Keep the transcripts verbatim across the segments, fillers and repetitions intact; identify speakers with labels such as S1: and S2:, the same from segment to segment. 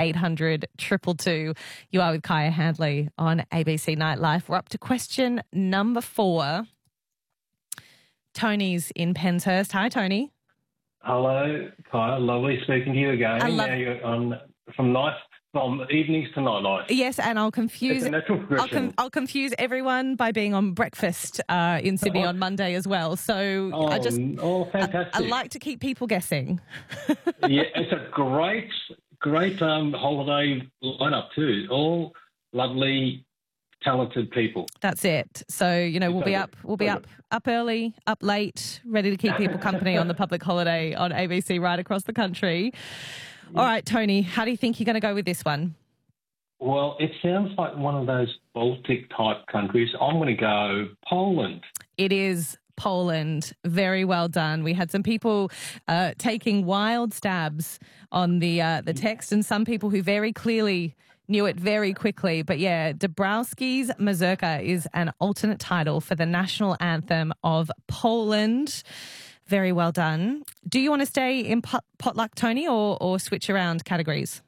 S1: eight hundred, two two two. You are with Kaya Handley on A B C Nightlife. We're up to question number four. Tony's in Penshurst. Hi, Tony.
S2: Hello, Kaya. Lovely speaking to you again.
S1: I love-
S2: now you're on from night from evenings to night life.
S1: Yes, and I'll confuse
S2: It's a natural
S1: I'll,
S2: progression.
S1: com- I'll confuse everyone by being on breakfast uh, in Sydney on Monday as well. So
S2: Oh,
S1: I just
S2: oh,
S1: I,
S2: fantastic!
S1: I like to keep people guessing.
S2: Yeah, it's a great, great um, holiday lineup too. All lovely, talented people.
S1: That's it. So, you know, we'll be up we'll be up up early, up late, ready to keep people company on the public holiday on A B C right across the country. All right, Tony, how do you think you're going to go with this one?
S2: Well, it sounds like one of those Baltic type countries. I'm going to go Poland.
S1: It is Poland. Very well done. We had some people uh, taking wild stabs on the uh, the text, and some people who very clearly knew it very quickly. But yeah, Dabrowski's Mazurka is an alternate title for the national anthem of Poland. Very well done. Do you want to stay in pot- potluck, Tony, or, or switch around categories?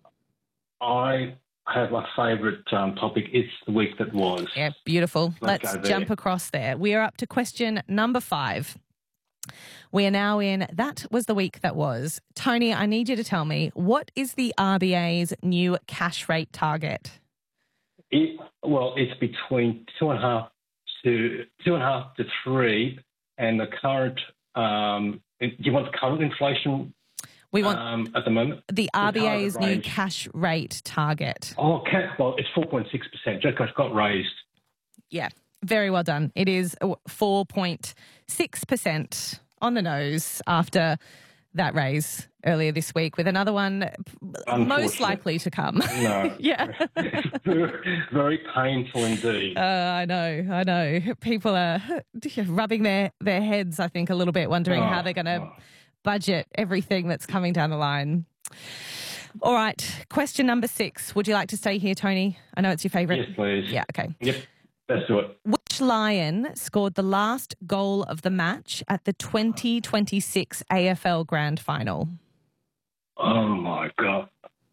S2: I have my favourite um, topic. It's the week that was.
S1: Yeah, beautiful.
S2: Let's
S1: Let's
S2: go there.
S1: jump across there. We are up to question number five. We are now in That Was the Week That Was. Tony, I need you to tell me, what is the R B A's new cash rate target?
S2: It, well, it's between two and a half to two and a half to three, and the current. Um, do you want the current inflation?
S1: We want
S2: um, at the moment
S1: the R B A's new
S2: range.
S1: cash rate target.
S2: Oh, okay. Well, it's four point six percent. Just got got raised.
S1: Yeah, very well done. It is four point six percent on the nose after that raise earlier this week, with another one most likely to come.
S2: No.
S1: Yeah.
S2: very, very painful indeed.
S1: Uh, I know, I know. People are rubbing their, their heads, I think, a little bit, wondering
S2: Oh,
S1: how they're going to
S2: oh.
S1: budget everything that's coming down the line. All right, question number six. Would you like to stay here, Tony? I know it's your favourite.
S2: Yes, please.
S1: Yeah, okay.
S2: Yep. Let's do it.
S1: Which Lion scored the last goal of the match at the twenty twenty-six A F L Grand Final?
S2: Oh my God.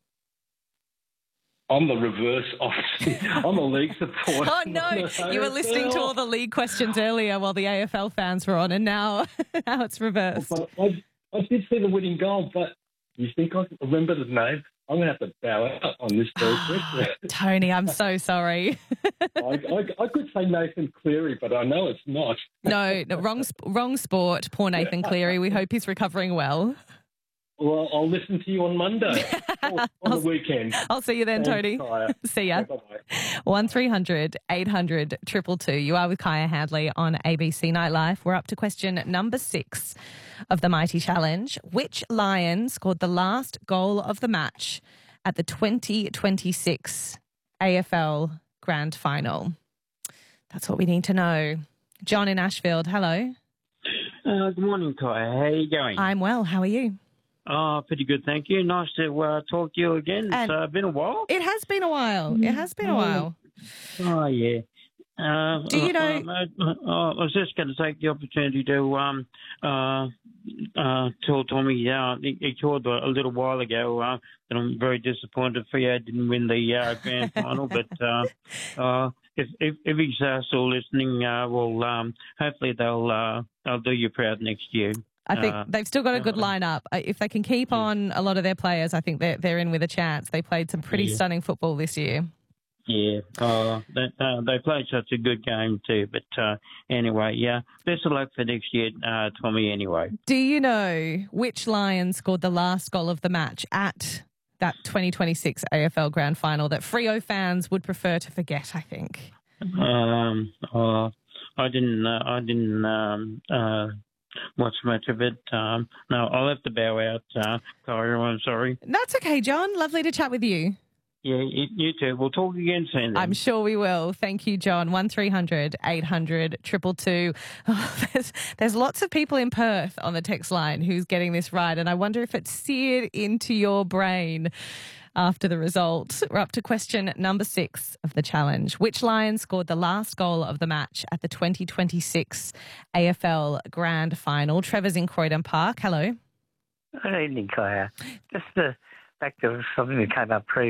S2: I'm the reverse opposite. I'm a league supporter.
S1: Oh, no, you were listening to all the league questions earlier while the A F L fans were on, and now, now it's reversed.
S2: But I, I did see the winning goal, but you think I can remember the name? I'm going to have to bow out on this very question.
S1: Tony, I'm so sorry.
S2: I, I, I could say Nathan Cleary, but I know it's not.
S1: No, no wrong, sp- wrong sport. Poor Nathan Cleary. We hope he's recovering well.
S2: Well, I'll listen to you on Monday or on the weekend.
S1: I'll see you then,
S2: Thanks,
S1: Tony.
S2: Kaya.
S1: See ya.
S2: Bye-bye.
S1: one three hundred eight hundred two two two. You are with Kaya Handley on A B C Nightlife. We're up to question number six of the Mighty Challenge. Which Lion scored the last goal of the match at the twenty twenty-six A F L Grand Final? That's what we need to know. John in Ashfield, hello.
S3: Uh, good morning, Kaya. How are you going?
S1: I'm well. How are you?
S3: Oh, pretty good, thank you. Nice to uh, talk to you again. It's
S1: And-
S3: uh, been a while.
S1: It has been a while. It has been a while.
S3: Oh, yeah. Uh,
S1: Do you know-
S3: Uh, uh, uh, I was just going to take the opportunity to um, uh, uh, tell Tommy uh, he, he called a, a little while ago uh, that I'm very disappointed Freo didn't win the uh, grand final. But uh, uh, if, if, if he's uh, still listening, uh, well, um, hopefully they'll uh, they'll do you proud next year.
S1: I think
S3: Uh,
S1: they've still got a good
S3: uh,
S1: lineup. Uh, If they can keep on a lot of their players, I think they're, they're in with a chance. They played some pretty
S3: Yeah.
S1: stunning football this year.
S3: Yeah, uh, they, uh, they played such a good game too. But uh, anyway, yeah, best of luck for next year, uh, Tommy, anyway.
S1: Do you know which Lion scored the last goal of the match at that twenty twenty-six A F L Grand Final that Freo fans would prefer to forget, I think?
S3: Um, uh, I didn't, uh, I didn't um, uh, watch much of it. Um, no, I'll have to bow out, uh, Kaya, I'm sorry.
S1: That's okay, John. Lovely to chat with you.
S3: Yeah, you, you too. We'll talk again soon. Then.
S1: I'm sure we will. Thank you, John. one three hundred eight hundred two two two. Oh, there's, there's lots of people in Perth on the text line who's getting this right, and I wonder if it's seared into your brain after the result. We're up to question number six of the challenge. Which Lion scored the last goal of the match at the twenty twenty-six A F L Grand Final? Trevor's in Croydon Park. Hello.
S4: Good evening, Claire. Just uh, back to something that came up previously.